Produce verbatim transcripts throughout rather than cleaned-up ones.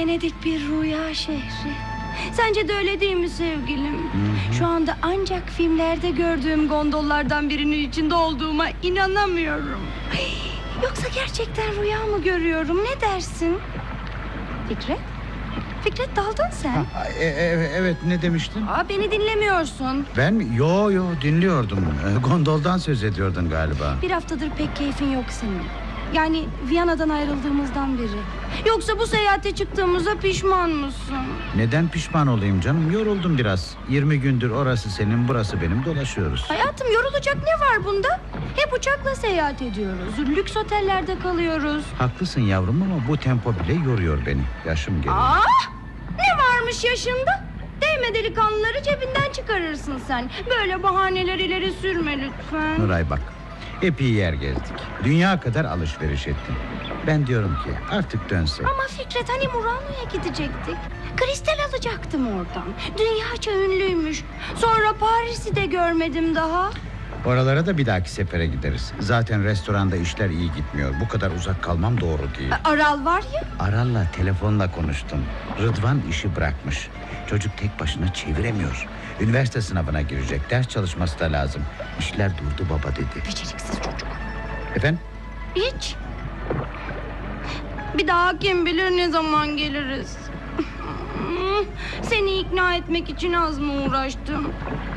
Venedik bir rüya şehri. Sence de öyle değil mi sevgilim? Hı-hı. Şu anda ancak filmlerde gördüğüm gondollardan birinin içinde olduğuma inanamıyorum. Yoksa gerçekten rüya mı görüyorum? Ne dersin? Fikret? Fikret, daldın sen. Ha, e- e- evet, ne demiştin? Aa, beni dinlemiyorsun. Ben mi? Yo yo dinliyordum. E, Gondoldan söz ediyordun galiba. Bir haftadır pek keyfin yok senin. Yani Viyana'dan ayrıldığımızdan beri. Yoksa bu seyahate çıktığımıza pişman mısın? Neden pişman olayım canım? Yoruldum biraz. Yirmi gündür orası senin, burası benim, dolaşıyoruz. Hayatım, yorulacak ne var bunda? Hep uçakla seyahat ediyoruz. Lüks otellerde kalıyoruz. Haklısın yavrum ama bu tempo bile yoruyor beni. Yaşım geliyor. Aa, ne varmış yaşında? Değme delikanlıları cebinden çıkarırsın sen. Böyle bahaneler ileri sürme lütfen. Nuray bak, epey yer gezdik. Dünya kadar alışveriş ettim. Ben diyorum ki artık dönsek. Ama Fikret, hani Murano'ya gidecektik. Kristal alacaktım oradan. Dünyaca ünlüymüş. Sonra Paris'i de görmedim daha. Oralara da bir dahaki sefere gideriz. Zaten restoranda işler iyi gitmiyor. Bu kadar uzak kalmam doğru değil. Aral var ya. Aral'la telefonla konuştum. Rıdvan işi bırakmış. Çocuk tek başına çeviremiyor. Üniversite sınavına girecek. Ders çalışması da lazım. İşler durdu baba dedi. Beceriksiz çocuk. Efendim? Hiç. Bir daha kim bilir ne zaman geliriz. Seni ikna etmek için az mı uğraştım?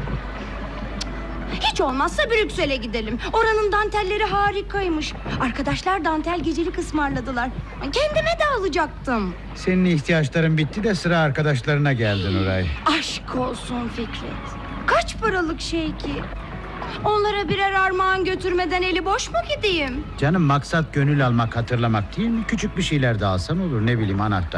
Hiç olmazsa Brüksel'e gidelim. Oranın dantelleri harikaymış. Arkadaşlar dantel gecelik ısmarladılar. Kendime de alacaktım. Senin ihtiyaçların bitti de sıra arkadaşlarına geldi Nuray. Aşk olsun Fikret. Kaç paralık şey ki? Onlara birer armağan götürmeden eli boş mu gideyim? Canım, maksat gönül almak, hatırlamak değil mi? Küçük bir şeyler de alsan olur, ne bileyim, anahtar.